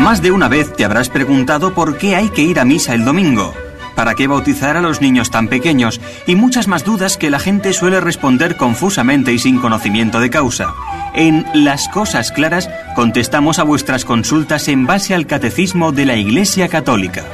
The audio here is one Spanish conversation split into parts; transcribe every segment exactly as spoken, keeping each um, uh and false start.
Más de una vez te habrás preguntado por qué hay que ir a misa el domingo, para qué bautizar a los niños tan pequeños y muchas más dudas que la gente suele responder confusamente y sin conocimiento de causa. En Las Cosas Claras contestamos a vuestras consultas en base al Catecismo de la Iglesia Católica.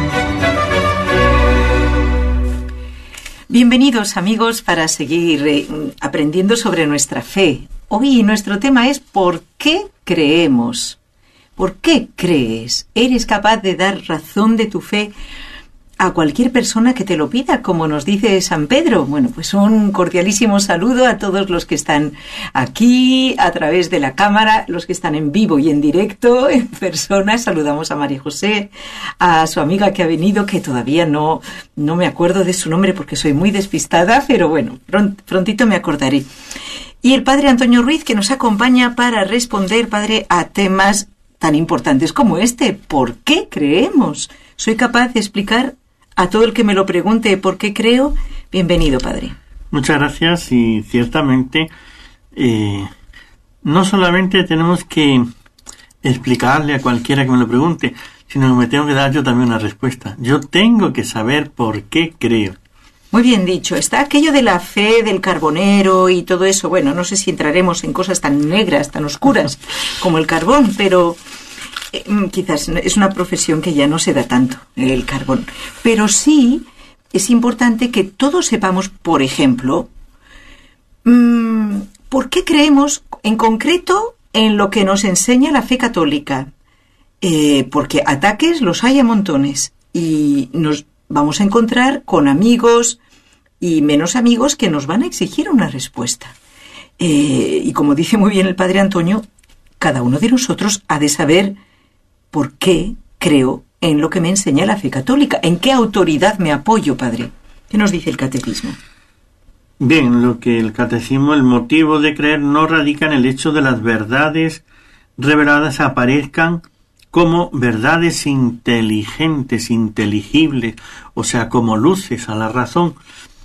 Bienvenidos, amigos, para seguir eh, aprendiendo sobre nuestra fe. Hoy nuestro tema es ¿por qué creemos? ¿Por qué crees? ¿Eres capaz de dar razón de tu fe a cualquier persona que te lo pida, como nos dice San Pedro? Bueno, pues un cordialísimo saludo a todos los que están aquí a través de la cámara, los que están en vivo y en directo, en persona. Saludamos a María José, a su amiga que ha venido, que todavía no, no me acuerdo de su nombre porque soy muy despistada, pero bueno, pront, prontito me acordaré. Y el padre Antonio Ruiz, que nos acompaña para responder, padre, a temas tan importantes como este. ¿Por qué creemos? ¿Soy capaz de explicar a todo el que me lo pregunte por qué creo? Bienvenido, padre. Muchas gracias, y ciertamente eh, no solamente tenemos que explicarle a cualquiera que me lo pregunte, sino que me tengo que dar yo también una respuesta. Yo tengo que saber por qué creo. Muy bien dicho. Está aquello de la fe del carbonero y todo eso. Bueno, no sé si entraremos en cosas tan negras, tan oscuras como el carbón, pero eh, quizás es una profesión que ya no se da tanto, el carbón. Pero sí es importante que todos sepamos, por ejemplo, mmm, por qué creemos en concreto en lo que nos enseña la fe católica. Eh, porque ataques los hay a montones y nos vamos a encontrar con amigos y menos amigos que nos van a exigir una respuesta. Eh, y como dice muy bien el padre Antonio, cada uno de nosotros ha de saber por qué creo en lo que me enseña la fe católica. ¿En qué autoridad me apoyo, padre? ¿Qué nos dice el catecismo? Bien, lo que el catecismo, el motivo de creer no radica en el hecho de las verdades reveladas aparezcan como verdades inteligentes, inteligibles, o sea, como luces a la razón.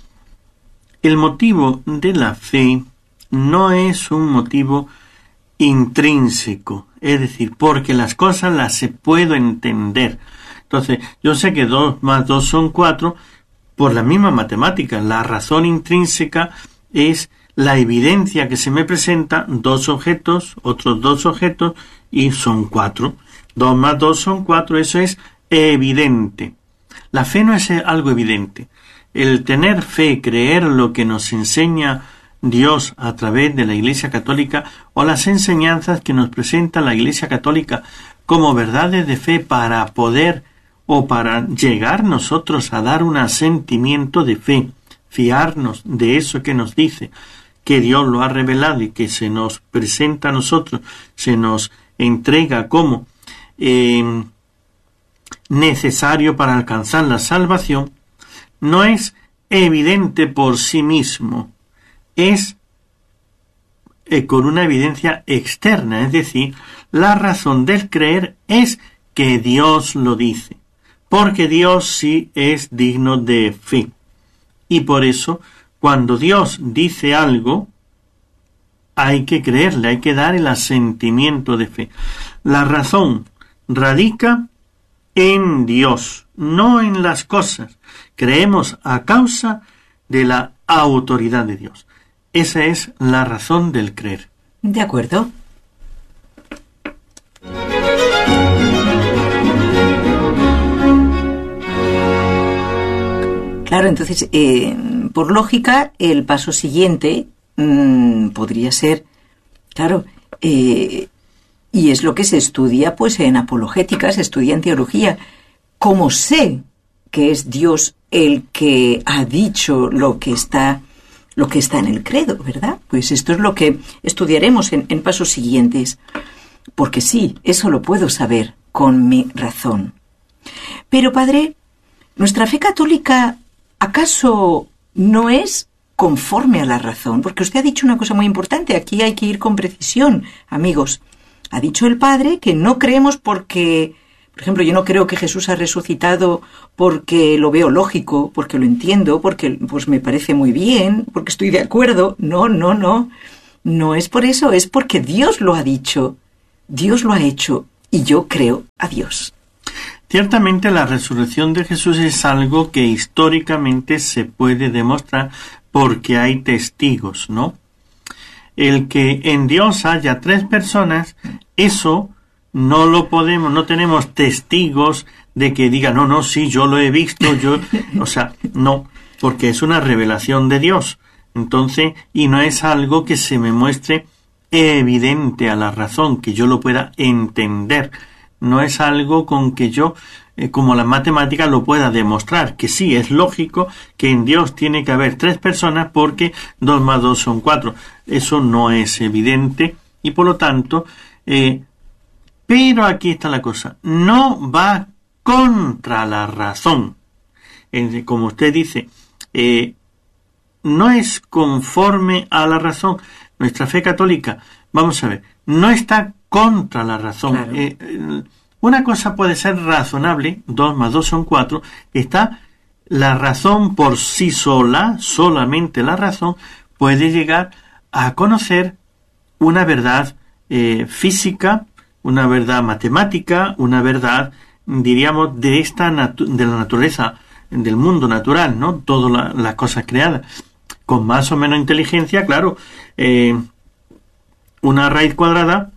El motivo de la fe no es un motivo intrínseco, es decir, porque las cosas las se puedo entender. Entonces, yo sé que dos más dos son cuatro por la misma matemática. La razón intrínseca es la evidencia que se me presenta, dos objetos, otros dos objetos, y son cuatro. Dos más dos son cuatro, eso es evidente. La fe no es algo evidente. El tener fe, creer lo que nos enseña Dios a través de la Iglesia Católica o las enseñanzas que nos presenta la Iglesia Católica como verdades de fe para poder o para llegar nosotros a dar un asentimiento de fe, fiarnos de eso que nos dice, que Dios lo ha revelado y que se nos presenta a nosotros, se nos entrega como Eh, necesario para alcanzar la salvación, no es evidente por sí mismo, es eh, con una evidencia externa, es decir, la razón del creer es que Dios lo dice, porque Dios sí es digno de fe, y por eso cuando Dios dice algo hay que creerle, hay que dar el asentimiento de fe. La razón radica en Dios, no en las cosas. Creemos a causa de la autoridad de Dios. Esa es la razón del creer. De acuerdo. Claro, entonces, eh, por lógica, el paso siguiente mmm, podría ser, claro, eh, y es lo que se estudia pues en apologética, se estudia en teología. ¿Cómo sé que es Dios el que ha dicho lo que está, lo que está en el credo, verdad? Pues esto es lo que estudiaremos en, en pasos siguientes. Porque sí, eso lo puedo saber con mi razón. Pero, padre, ¿nuestra fe católica acaso no es conforme a la razón? Porque usted ha dicho una cosa muy importante. Aquí hay que ir con precisión, amigos. Ha dicho el padre que no creemos porque, por ejemplo, yo no creo que Jesús ha resucitado porque lo veo lógico, porque lo entiendo, porque pues me parece muy bien, porque estoy de acuerdo. No, no, no. No es por eso, es porque Dios lo ha dicho. Dios lo ha hecho. y yo creo a Dios. Ciertamente la resurrección de Jesús es algo que históricamente se puede demostrar porque hay testigos, ¿no? El que en Dios haya tres personas, eso no lo podemos, no tenemos testigos de que digan, no, no, sí, yo lo he visto, yo, o sea, no, porque es una revelación de Dios. Entonces, y no es algo que se me muestre evidente a la razón, que yo lo pueda entender. No es algo con que yo, eh, como la matemática, lo pueda demostrar. Que sí, es lógico que en Dios tiene que haber tres personas porque dos más dos son cuatro. Eso no es evidente y por lo tanto, eh, pero aquí está la cosa. No va contra la razón. Eh, como usted dice, eh, no es conforme a la razón. Nuestra fe católica, vamos a ver, no está contra la razón. Claro. Eh, eh, una cosa puede ser razonable, dos más dos son cuatro, está la razón por sí sola, solamente la razón, puede llegar a conocer una verdad eh, física, una verdad matemática, una verdad, diríamos, de esta natu- de la naturaleza, del mundo natural, ¿no? Todas la, las cosas creadas. Con más o menos inteligencia, claro, eh, una raíz cuadrada,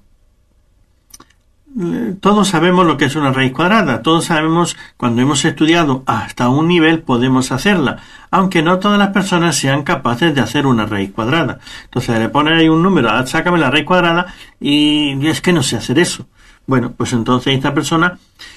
eh, todos sabemos lo que es una raíz cuadrada, todos sabemos, cuando hemos estudiado hasta un nivel podemos hacerla, aunque no todas las personas sean capaces de hacer una raíz cuadrada. Entonces le ponen ahí un número, ah, sácame la raíz cuadrada, y es que no sé hacer eso. Bueno, pues entonces esta persona,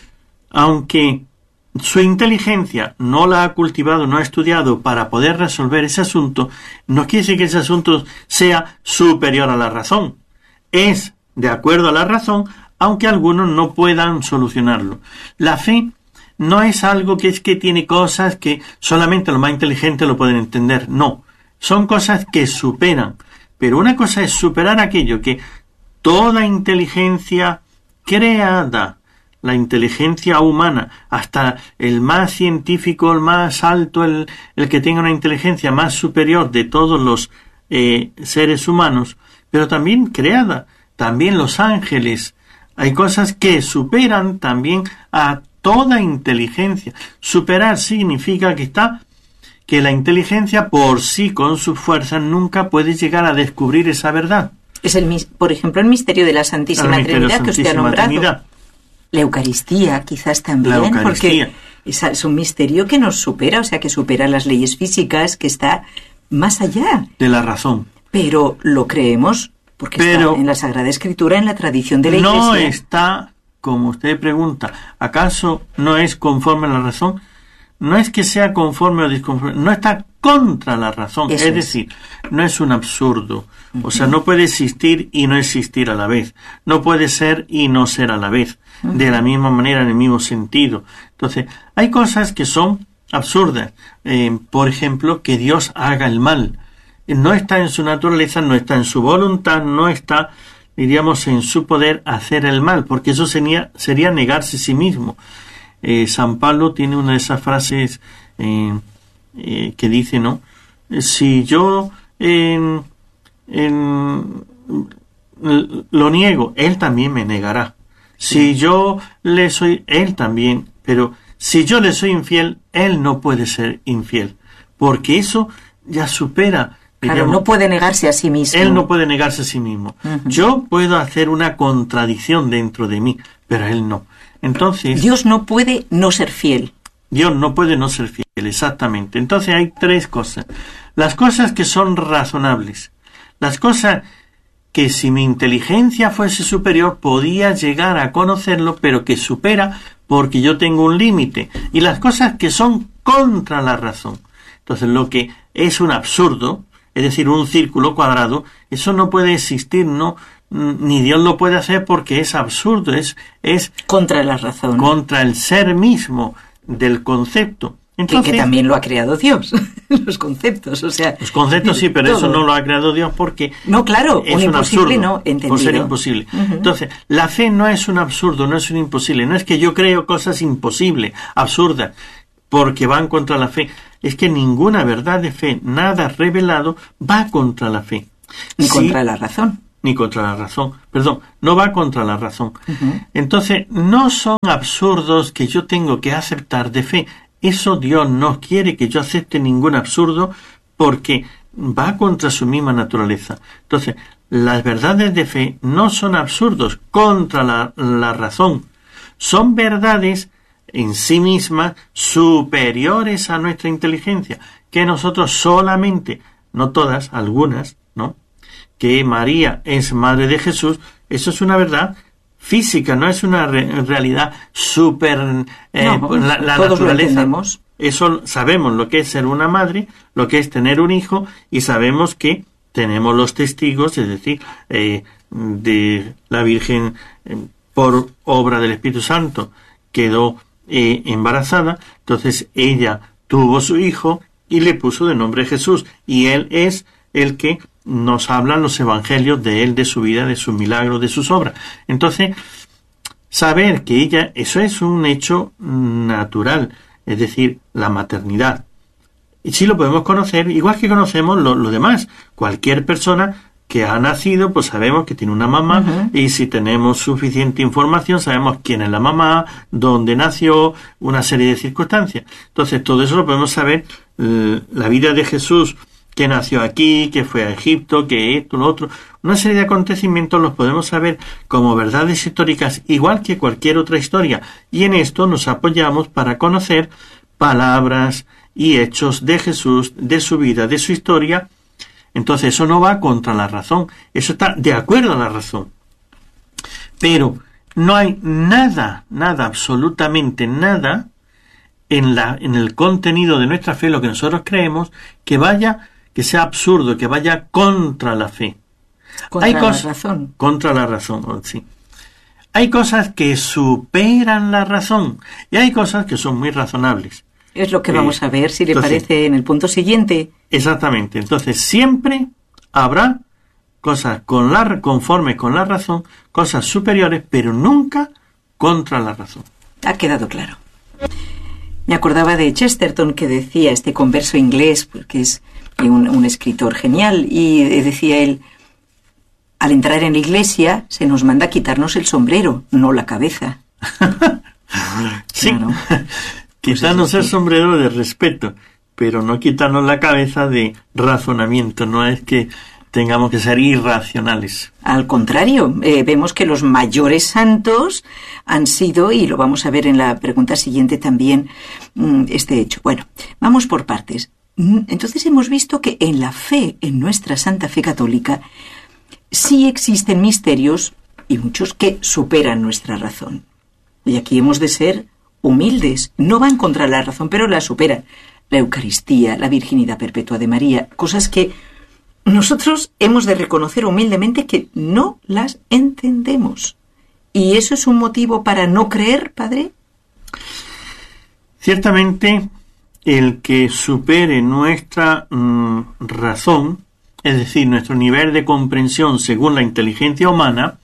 aunque su inteligencia no la ha cultivado, no ha estudiado para poder resolver ese asunto, no quiere decir que ese asunto sea superior a la razón. Es de acuerdo a la razón, aunque algunos no puedan solucionarlo. La fe no es algo que es que tiene cosas que solamente los más inteligentes lo pueden entender. No, son cosas que superan. Pero una cosa es superar aquello que toda inteligencia creada, la inteligencia humana, hasta el más científico, el más alto, el, el que tenga una inteligencia más superior de todos los eh, seres humanos, pero también creada, también los ángeles. Hay cosas que superan también a toda inteligencia. Superar significa que está, que la inteligencia por sí, con sus fuerzas, nunca puede llegar a descubrir esa verdad. Es el, por ejemplo, el misterio de la Santísima El Trinidad Santísima que usted ha nombrado. Trinidad. La Eucaristía, quizás también, La Eucaristía. porque es, es un misterio que nos supera, o sea, que supera las leyes físicas, que está más allá. De la razón. Pero lo creemos porque Pero está en la Sagrada Escritura, en la tradición de la Iglesia. No está, como usted pregunta, ¿acaso no es conforme a la razón? No es que sea conforme o disconforme, no está contra la razón. Eso es, es decir, no es un absurdo. O sea, no puede existir y no existir a la vez. No puede ser y no ser a la vez. De la misma manera, en el mismo sentido. Entonces, hay cosas que son absurdas. Eh, por ejemplo, que Dios haga el mal. No está en su naturaleza, no está en su voluntad, no está, diríamos, en su poder hacer el mal, porque eso sería, sería negarse a sí mismo. Eh, San Pablo tiene una de esas frases eh, eh, que dice, ¿no? Si yo eh, eh, lo niego, él también me negará. Si yo le soy, él también, pero si yo le soy infiel, él no puede ser infiel, porque eso ya supera. Claro, digamos, no puede negarse a sí mismo. Él no puede negarse a sí mismo. Uh-huh. Yo puedo hacer una contradicción dentro de mí, pero él no. Entonces, Dios no puede no ser fiel. Dios no puede no ser fiel, exactamente. Entonces hay tres cosas. Las cosas que son razonables. Las cosas que si mi inteligencia fuese superior podía llegar a conocerlo, pero que supera porque yo tengo un límite. Y las cosas que son contra la razón. Entonces lo que es un absurdo, es decir, un círculo cuadrado, eso no puede existir, no, ni Dios lo puede hacer porque es absurdo, es, es contra la razón, contra el ser mismo del concepto. Entonces, que, que también lo ha creado Dios, los conceptos, o sea... Los conceptos sí, pero todo. Eso no lo ha creado Dios porque... No, claro, es un, un imposible absurdo, no, entendido. Por ser imposible. Uh-huh. Entonces, la fe no es un absurdo, no es un imposible, no es que yo creo cosas imposibles, absurdas, porque van contra la fe. Es que ninguna verdad de fe, nada revelado, va contra la fe. Ni sí, contra la razón. ni contra la razón. Perdón, no va contra la razón. Uh-huh. Entonces, no son absurdos que yo tengo que aceptar de fe. Eso Dios no quiere que yo acepte ningún absurdo porque va contra su misma naturaleza. Entonces, las verdades de fe no son absurdos contra la, la razón. Son verdades en sí mismas superiores a nuestra inteligencia, que nosotros solamente, no todas, algunas, ¿no? Que María es madre de Jesús, eso es una verdad física, no es una re- realidad super eh, no, la, la todos naturaleza. Lo entendemos. Eso sabemos lo que es ser una madre, lo que es tener un hijo, y sabemos que tenemos los testigos, es decir, eh, de la Virgen eh, por obra del Espíritu Santo quedó eh, embarazada, entonces ella tuvo su hijo y le puso de nombre Jesús, y él es el que nos hablan los evangelios de él, de su vida, de sus milagros, de sus obras. Entonces, saber que ella, eso es un hecho natural, es decir, la maternidad. Y sí lo podemos conocer, igual que conocemos lo, lo demás. Cualquier persona que ha nacido, pues sabemos que tiene una mamá, uh-huh. y si tenemos suficiente información, sabemos quién es la mamá, dónde nació, una serie de circunstancias. Entonces, todo eso lo podemos saber, eh, la vida de Jesús, que nació aquí, que fue a Egipto, que esto, lo otro. Una serie de acontecimientos los podemos saber como verdades históricas, igual que cualquier otra historia. Y en esto nos apoyamos para conocer palabras y hechos de Jesús, de su vida, de su historia. Entonces eso no va contra la razón, eso está de acuerdo a la razón. Pero no hay nada, nada, absolutamente nada en, la, en el contenido de nuestra fe, lo que nosotros creemos, que vaya, que sea absurdo, que vaya contra la fe. Contra hay la cosas, razón. Contra la razón, sí. Hay cosas que superan la razón y hay cosas que son muy razonables. Es lo que eh, vamos a ver, si le entonces, parece, en el punto siguiente. Exactamente. Entonces, siempre habrá cosas con la, conforme con la razón, cosas superiores, pero nunca contra la razón. Ha quedado claro. Me acordaba de Chesterton, que decía, este converso inglés, porque es un, un escritor genial, y decía él, al entrar en la iglesia se nos manda quitarnos el sombrero, no la cabeza. Sí. Claro. Quitarnos pues el sombrero de respeto, pero no quitarnos la cabeza de razonamiento. No es que tengamos que ser irracionales. Al contrario, eh, vemos que los mayores santos han sido, y lo vamos a ver en la pregunta siguiente también, este hecho. Bueno, vamos por partes. Entonces hemos visto que en la fe, en nuestra Santa Fe Católica, sí existen misterios, y muchos, que superan nuestra razón. Y aquí hemos de ser humildes, no van contra la razón, pero la superan. La Eucaristía, la Virginidad Perpetua de María, cosas que nosotros hemos de reconocer humildemente que no las entendemos. ¿Y eso es un motivo para no creer, Padre? Ciertamente, el que supere nuestra mmm, razón, es decir, nuestro nivel de comprensión según la inteligencia humana,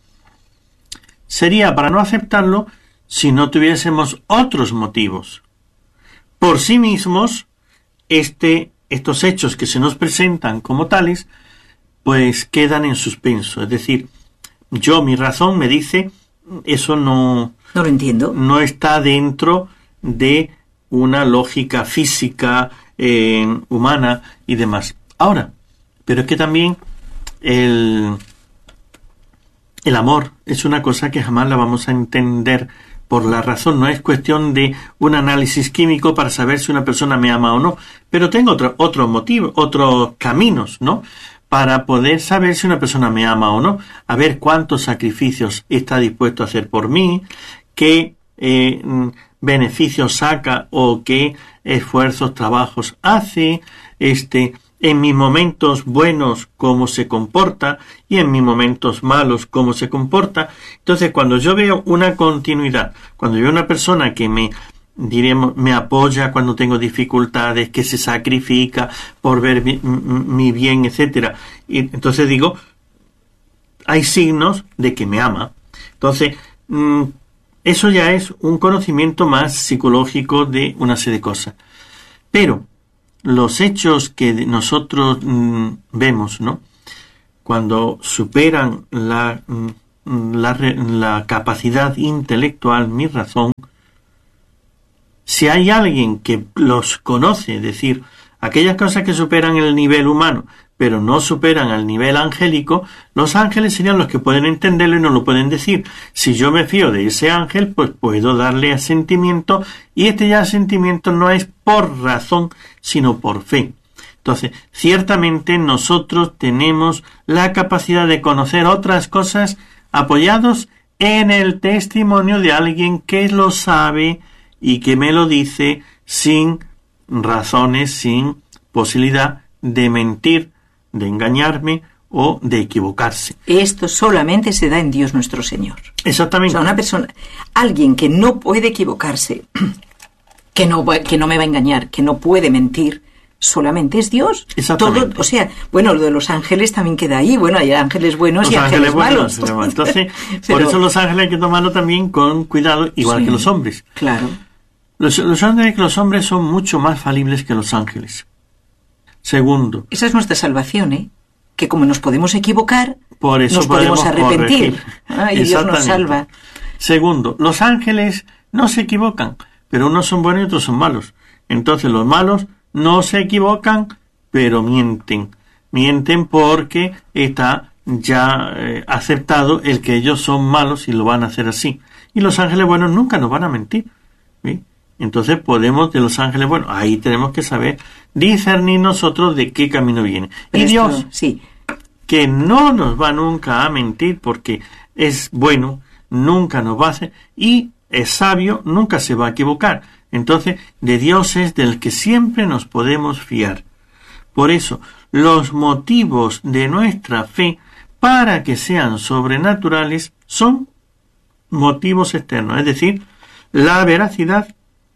sería para no aceptarlo si no tuviésemos otros motivos. Por sí mismos, este, estos hechos que se nos presentan como tales, pues quedan en suspenso. Es decir, yo, mi razón me dice, eso no... No lo entiendo. No está dentro de una lógica física, eh, humana y demás. Ahora, pero es que también el, el amor es una cosa que jamás la vamos a entender por la razón. No es cuestión de un análisis químico para saber si una persona me ama o no, pero tengo otro, otro motivo, otros caminos, ¿no?, para poder saber si una persona me ama o no, a ver cuántos sacrificios está dispuesto a hacer por mí, qué eh, beneficios saca o qué esfuerzos, trabajos hace, este, en mis momentos buenos cómo se comporta y en mis momentos malos cómo se comporta. Entonces, cuando yo veo una continuidad, cuando veo una persona que me, diremos, me apoya cuando tengo dificultades, que se sacrifica por ver mi, mi bien, etcétera, y entonces digo, hay signos de que me ama. Entonces, mmm, eso ya es un conocimiento más psicológico de una serie de cosas. Pero los hechos que nosotros mmm, vemos, ¿no?, cuando superan la, la, la capacidad intelectual, mi razón, si hay alguien que los conoce, es decir, aquellas cosas que superan el nivel humano, pero no superan al nivel angélico, los ángeles serían los que pueden entenderlo y no lo pueden decir. Si yo me fío de ese ángel, pues puedo darle asentimiento, y este ya asentimiento no es por razón, sino por fe. Entonces, ciertamente nosotros tenemos la capacidad de conocer otras cosas apoyados en el testimonio de alguien que lo sabe y que me lo dice sin razones, sin posibilidad de mentir, de engañarme o de equivocarse. Esto solamente se da en Dios nuestro Señor. Exactamente. O sea, una persona, alguien que no puede equivocarse, que no, que no me va a engañar, que no puede mentir, solamente es Dios. Exactamente. Todo, o sea, bueno, lo de los ángeles también queda ahí. Bueno, hay ángeles buenos los y ángeles, ángeles malos. Buenos, entonces, pero, por eso los ángeles hay que tomarlo también con cuidado, igual sí, que los hombres. Claro. Los, los ángeles, los hombres son mucho más falibles que los ángeles. Segundo. Esa es nuestra salvación, ¿eh? Que como nos podemos equivocar, por eso nos podemos, podemos arrepentir. Ah, y Dios nos salva. Segundo, los ángeles no se equivocan, pero unos son buenos y otros son malos. Entonces los malos no se equivocan, pero mienten. Mienten porque está ya eh, aceptado el que ellos son malos y lo van a hacer así. Y los ángeles buenos nunca nos van a mentir. ¿Sí? Entonces podemos, de los ángeles buenos, ahí tenemos que saber discernir nosotros de qué camino viene. Pero y Dios, esto, sí, que no nos va nunca a mentir porque es bueno, nunca nos va a hacer, y es sabio, nunca se va a equivocar. Entonces, de Dios es del que siempre nos podemos fiar. Por eso, los motivos de nuestra fe para que sean sobrenaturales son motivos externos, es decir, la veracidad,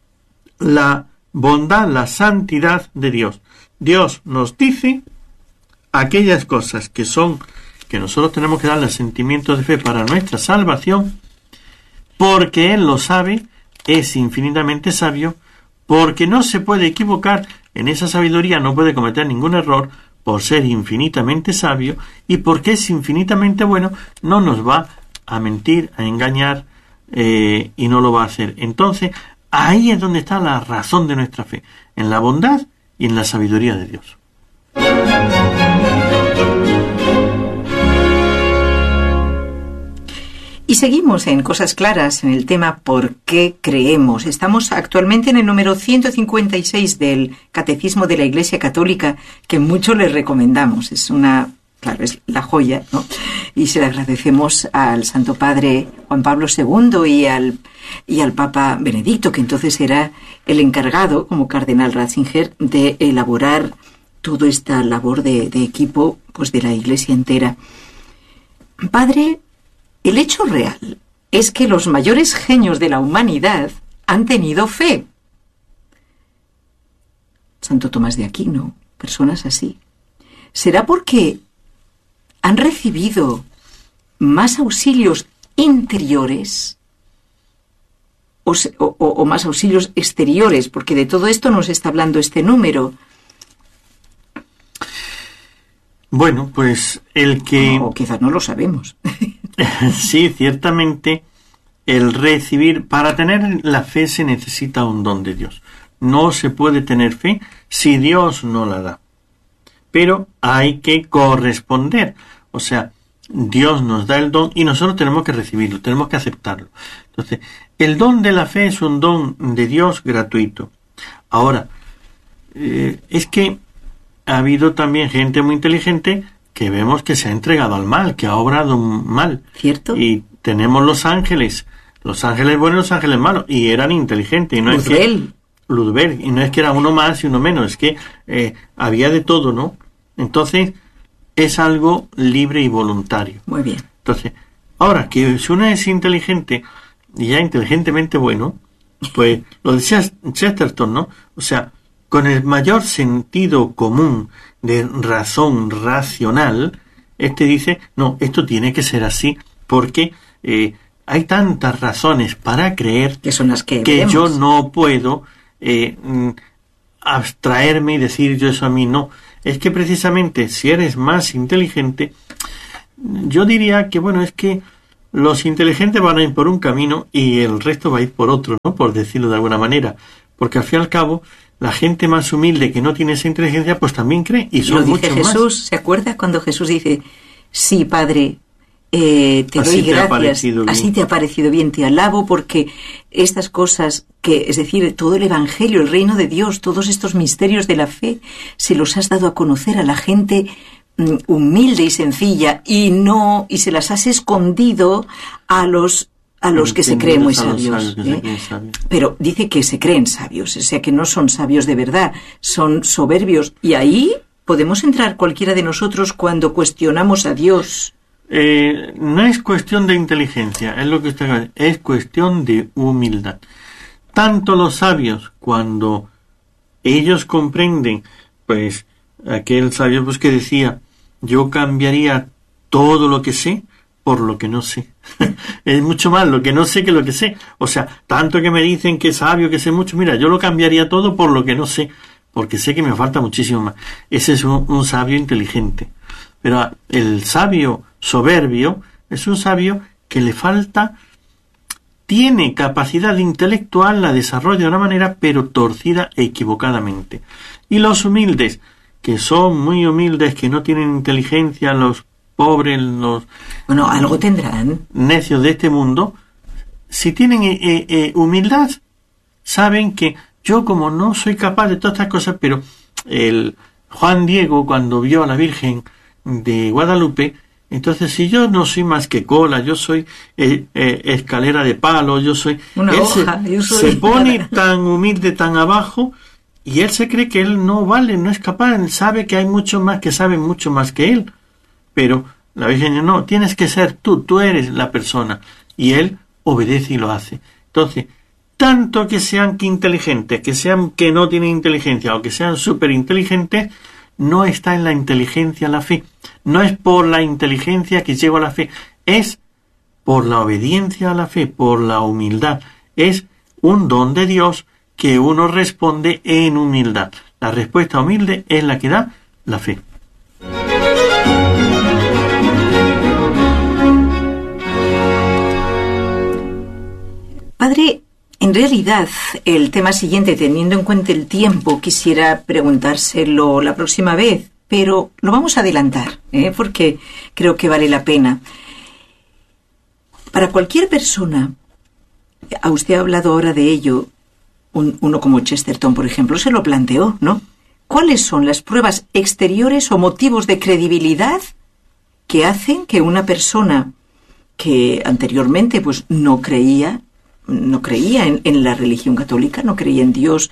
la bondad, la santidad de Dios. Dios nos dice aquellas cosas que son, que nosotros tenemos que darle sentimientos de fe para nuestra salvación, porque Él lo sabe, es infinitamente sabio, porque no se puede equivocar en esa sabiduría, no puede cometer ningún error, por ser infinitamente sabio, y porque es infinitamente bueno, no nos va a mentir, a engañar, eh, y no lo va a hacer. Entonces, ahí es donde está la razón de nuestra fe, en la bondad y en la sabiduría de Dios. Y seguimos en Cosas Claras, en el tema ¿por qué creemos? Estamos actualmente en el número ciento cincuenta y seis del Catecismo de la Iglesia Católica, que mucho les recomendamos. Es una, claro, es la joya, ¿no? Y se le agradecemos al Santo Padre Juan Pablo segundo y al, y al Papa Benedicto, que entonces era el encargado, como Cardenal Ratzinger, de elaborar toda esta labor de, de equipo, pues, de la Iglesia entera. Padre, el hecho real es que los mayores genios de la humanidad han tenido fe. Santo Tomás de Aquino, personas así. ¿Será porque han recibido más auxilios interiores o, o, o más auxilios exteriores? Porque de todo esto nos está hablando este número. Bueno, pues el que... O quizás no lo sabemos. Sí, ciertamente el recibir, para tener la fe se necesita un don de Dios. No se puede tener fe si Dios no la da. Pero hay que corresponder. O sea, Dios nos da el don y nosotros tenemos que recibirlo, tenemos que aceptarlo. Entonces, el don de la fe es un don de Dios gratuito. Ahora, eh, es que ha habido también gente muy inteligente que vemos que se ha entregado al mal, que ha obrado mal. ¿Cierto? Y tenemos los ángeles, los ángeles buenos y los ángeles malos, y eran inteligentes. Y no es que, Ludwig, y no es que era uno más y uno menos, es que eh, había de todo, ¿no? Entonces, es algo libre y voluntario. Muy bien. Entonces, ahora, que si uno es inteligente, y ya inteligentemente bueno, pues lo decía Chesterton, ¿no? O sea, con el mayor sentido común de razón racional, este dice, no, esto tiene que ser así, porque eh, hay tantas razones para creer que son las que, que vemos. Yo no puedo eh, abstraerme y decir yo eso a mí no. Es que precisamente si eres más inteligente, yo diría que, bueno, es que los inteligentes van a ir por un camino y el resto va a ir por otro, ¿no? Por decirlo de alguna manera. Porque al fin y al cabo, la gente más humilde que no tiene esa inteligencia, pues también cree. Y son lo dice muchos Jesús, más. ¿Se acuerda cuando Jesús dice, sí, Padre, eh, te así doy te gracias, así te ha parecido bien, te alabo porque estas cosas que, es decir, todo el Evangelio, el reino de Dios, todos estos misterios de la fe, se los has dado a conocer a la gente mm, humilde y sencilla y no, y se las has escondido a los a los que se creen muy sabios, ¿eh? sabios. Pero dice que se creen sabios, o sea que no son sabios de verdad, son soberbios. Y ahí podemos entrar cualquiera de nosotros cuando cuestionamos a Dios. Eh, no es cuestión de inteligencia, es lo que usted dice, es cuestión de humildad. Tanto los sabios, cuando ellos comprenden, pues aquel sabio pues que decía, yo cambiaría todo lo que sé por lo que no sé. Es mucho más lo que no sé que lo que sé. O sea, tanto que me dicen que sabio, que sé mucho, mira, yo lo cambiaría todo por lo que no sé, porque sé que me falta muchísimo más. Ese es un, un sabio inteligente. Pero el sabio soberbio es un sabio que le falta, tiene capacidad intelectual, la desarrolla de una manera, pero torcida e equivocadamente. Y los humildes, que son muy humildes, que no tienen inteligencia, los pobres, los bueno, algo tendrán, necios de este mundo, si tienen eh, eh, humildad, saben que yo como no soy capaz de todas estas cosas, pero el Juan Diego cuando vio a la Virgen de Guadalupe, entonces si yo no soy más que cola, yo soy eh, eh, escalera de palo, yo soy una hoja, se, yo soy se pone tan humilde, tan abajo, y él se cree que él no vale, no es capaz, él sabe que hay muchos más que saben mucho más que él. Pero la Virgen dice, no, tienes que ser tú, tú eres la persona. Y él obedece y lo hace. Entonces, tanto que sean que inteligentes, que sean que no tienen inteligencia o que sean súper inteligentes, no está en la inteligencia la fe. No es por la inteligencia que llego a la fe, es por la obediencia a la fe, por la humildad. Es un don de Dios que uno responde en humildad. La respuesta humilde es la que da la fe. Padre, en realidad, el tema siguiente, teniendo en cuenta el tiempo, quisiera preguntárselo la próxima vez, pero lo vamos a adelantar, ¿eh? Porque creo que vale la pena. Para cualquier persona, a usted ha hablado ahora de ello, un, uno como Chesterton, por ejemplo, se lo planteó, ¿no? ¿Cuáles son las pruebas exteriores o motivos de credibilidad que hacen que una persona que anteriormente pues no creía, no creía en, en la religión católica, no creía en Dios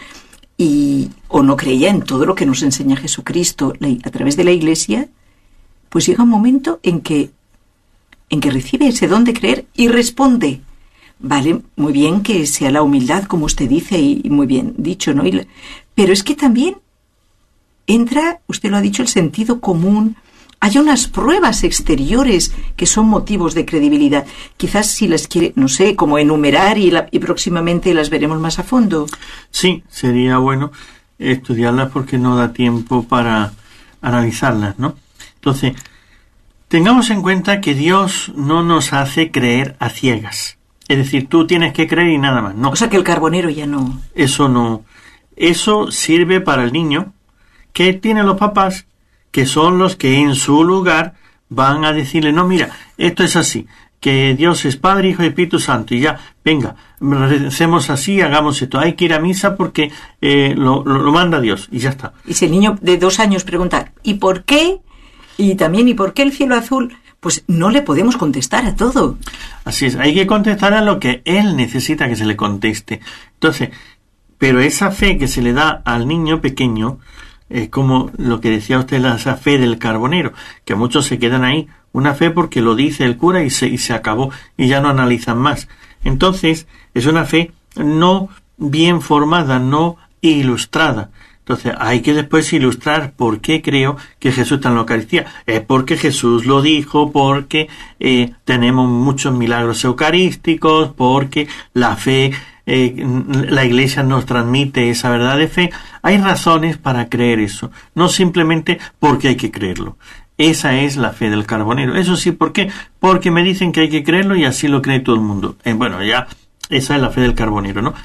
y o no creía en todo lo que nos enseña Jesucristo la, a través de la Iglesia, pues llega un momento en que en que recibe ese don de creer y responde? Vale, muy bien que sea la humildad, como usted dice, y, y muy bien dicho, ¿no? Y la, pero es que también entra, usted lo ha dicho, el sentido común. Hay unas pruebas exteriores que son motivos de credibilidad. Quizás si las quiere, no sé, como enumerar y, la, y próximamente las veremos más a fondo. Sí, sería bueno estudiarlas porque no da tiempo para analizarlas, ¿no? Entonces, tengamos en cuenta que Dios no nos hace creer a ciegas. Es decir, tú tienes que creer y nada más. No. O sea que el carbonero ya no. Eso no. Eso sirve para el niño que tiene los papás, que son los que en su lugar van a decirle, no, mira, esto es así, que Dios es Padre, Hijo y Espíritu Santo, y ya, venga, recemos así, hagamos esto, hay que ir a misa porque eh, lo, lo, lo manda Dios, y ya está. Y si el niño de dos años pregunta, ¿y por qué? Y también, ¿y por qué el cielo azul? Pues no le podemos contestar a todo. Así es, hay que contestar a lo que él necesita que se le conteste. Entonces, pero esa fe que se le da al niño pequeño, es como lo que decía usted, la, esa fe del carbonero, que muchos se quedan ahí, una fe porque lo dice el cura y se, y se acabó, y ya no analizan más. Entonces, es una fe no bien formada, no ilustrada. Entonces, hay que después ilustrar por qué creo que Jesús está en la Eucaristía. Es porque Jesús lo dijo, porque eh, tenemos muchos milagros eucarísticos, porque la fe, eh, la Iglesia nos transmite esa verdad de fe. Hay razones para creer eso, no simplemente porque hay que creerlo. Esa es la fe del carbonero. Eso sí, ¿por qué? Porque me dicen que hay que creerlo y así lo cree todo el mundo. Eh, bueno, ya esa es la fe del carbonero, ¿no?